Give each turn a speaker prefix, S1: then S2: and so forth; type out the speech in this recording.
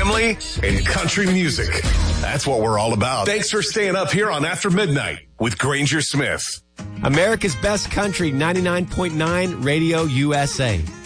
S1: family, and country music. That's what we're all about. Thanks for staying up here on After Midnight with Granger Smith.
S2: America's Best Country 99.9 Radio USA.